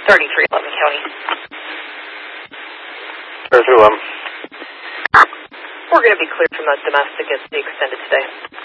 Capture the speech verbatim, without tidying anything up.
thirty-three eleven County. thirty-three eleven. We're going to be cleared from the domestic as the extended stay.